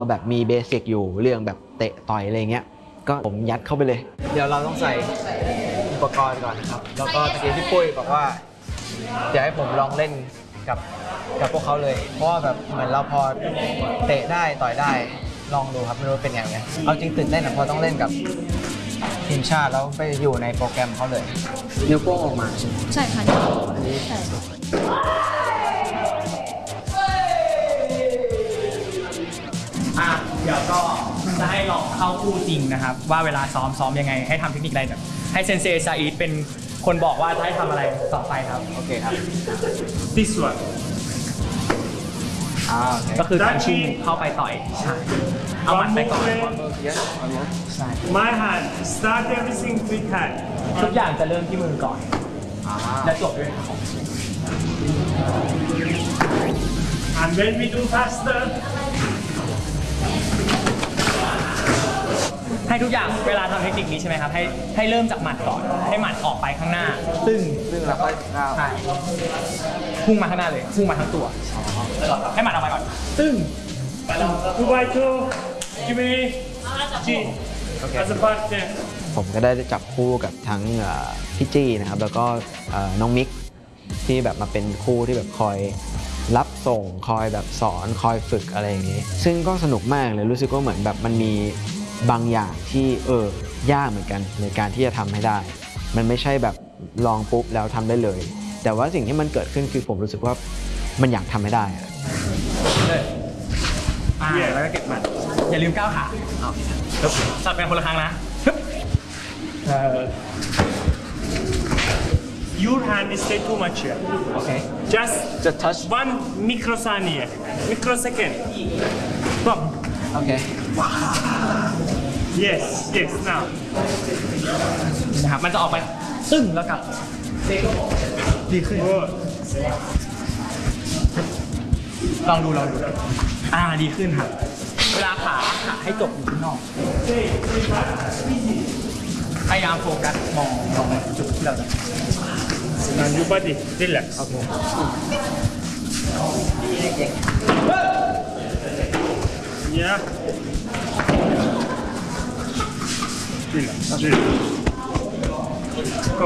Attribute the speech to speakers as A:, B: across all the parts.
A: แบบมีเบสิกอยู่เรื่องแบบเตะต่อยอะไรเงี้ยก็ผมยัดเข้าไปเลยเดี๋ยวเราต้องใส่อุปกรณ์ก่อนนะครับแล้วก็ตะกี้พี่ปุ้ยบอกว่าอยากให้ผมลองเล่นกับพวกเขาเลยเพราะว่าแบบเหมือนเราพอเตะได้ต่อยได้ลองดูครับไม่รู้เป็นยังไงเอาจริงตื่นเต้นนะเพราะต้องเล่นกับทีมชาติแล้วไปอยู่ในโปรแกรมเขาเลยนิ้วโป้งออกมา
B: ใช่ค่ะใช่
C: เดี๋ยวก็จะให้ลองเข้าคู่จริงนะครับว่าเวลาซ้อมยังไงให้ทำเทคนิคอะไรแบบให้เซนเซซาอิดเป็นคนบอกว่าจะให้ทำอะไรต่อไปครับโอเคครับ
D: This one
C: ก็คือการชิงเข้าไปต่อยใช่เอาหมัดไปก่อนใช่
D: My hand start everything with hand
C: ทุกอย่างจะเริ่มที่มือก่อนและจบด้วย
D: and when we do faster
C: ให้ทุกอย่างเวลาทำเทคนิคนี้ใช่ไหมครับให้เริ่มจากหมัดก่อนให้หมัดออกไปข้างหน้าซึ่ง
A: เราค่อยก้าว
C: ใช่พุ่งมาข้างหน้าเลยพุ่งมาทั้งตัวให้หมัดออกไปก่อนซึ่ง
D: 2 by 2 give me G as a partner
A: ผมก็ได้จับคู่กับทั้งพี่จี้นะครับแล้วก็น้องมิกที่แบบมาเป็นคู่ที่แบบคอยรับส่งคอยแบบสอนคอยฝึกอะไรอย่างนี้ซึ่งก็สนุกมากเลยรู้สึกว่าเหมือนแบบมันมีบางอย่างที่ยากเหมือนกันในการที่จะทำให้ได้มันไม่ใช่แบบลองปุ๊บแล้วทำได้เลยแต่ว่าสิ่งที่มันเกิดขึ้นคือผมรู้สึกว่ามันอยากทำให้ได้
C: แล้วก็เก็บหมัดอย่าลืมก้าวขาสับไปคนละครั้งนะ
D: Your hand is stay too much here.
A: Okay.
D: Just
A: touch.
D: 1 microsecond. Stop.
A: Okay.
D: Yes. Now.
C: นะครับมันจะออกไปตึ้งแล้วกลับดีขึ้นลองดูดีขึ้นครับเวลาขาให้จบอยู่ข้างนอกพยายามโฟกัสมองจุดที่เราจะ
D: And your body relax.
A: Okay.
D: Yeah. Relax. Go.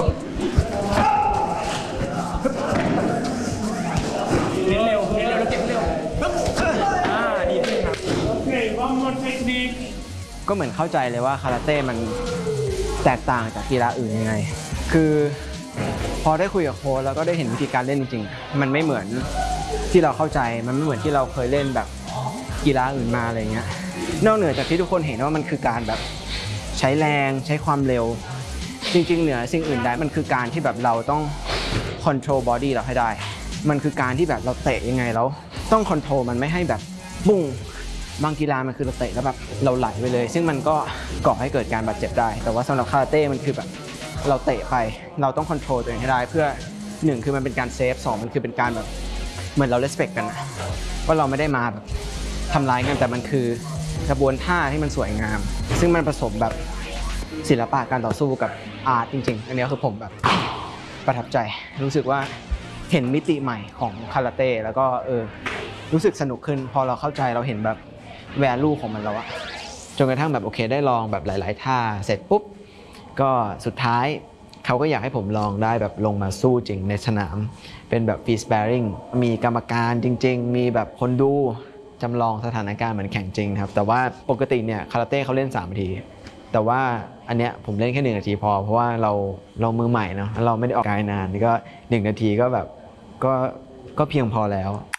C: เน้นเร็วแล้วเก็บเร็วดีขึ้นครับ
D: Okay, one more technique.
A: ก็เหมือนเข้าใจเลยว่าคาราเต้มันแตกต่างจากกีฬาอื่นยังไงคือพอได้คุยกับโค้ชแล้วก็ได้เห็นวิธีการเล่นจริงๆมันไม่เหมือนที่เราเข้าใจมันไม่เหมือนที่เราเคยเล่นแบบกีฬาอื่นมาอะไรเงี้ยนอกเหนือจากที่ทุกคนเห็นว่ามันคือการแบบใช้แรงใช้ความเร็วจริงๆเหนือสิ่งอื่นใดมันคือการที่แบบเราต้องคอนโทรลบอดี้เราให้ได้มันคือการที่แบบเราเตะยังไงแล้วต้องคอนโทรลมันไม่ให้แบบบุ้งบางกีฬามันคือเราเตะแล้วแบบเราไหลไปเลยซึ่งมันก็ก่อให้เกิดการบาดเจ็บได้แต่ว่าสำหรับคาราเต้มันคือแบบเราเตะไปเราต้องคอนโทรลตัวเองให้ได้เพื่อ1คือมันเป็นการเซฟ2มันคือเป็นการแบบเหมือนเราเลสเปคกันว่าเราไม่ได้มาแบบทำร้ายกันแต่มันคือกระบวนท่าที่มันสวยงามซึ่งมันผสมแบบศิลปะการต่อสู้กับอาร์ตจริงๆอันนี้คือผมแบบประทับใจรู้สึกว่าเห็นมิติใหม่ของคาราเต้แล้วก็รู้สึกสนุกขึ้นพอเราเข้าใจเราเห็นแบบแวลูของมันแล้วอะจนกระทั่งแบบโอเคได้ลองแบบหลายๆท่าเสร็จปุ๊บก็สุดท้ายเขาก็อยากให้ผมลองได้แบบลงมาสู้จริงในสนามเป็นแบบฟรีสแปริ่งมีกรรมการจริงๆมีแบบคนดูจำลองสถานการณ์เหมือนแข่งจริงครับแต่ว่าปกติเนี่ยคาราเต้เขาเล่น3นาทีแต่ว่าอันเนี้ยผมเล่นแค่1นาทีพอเพราะว่าเรามือใหม่เนาะเราไม่ได้ออกกายนานนี่ก็1นาทีก็แบบก็เพียงพอแล้ว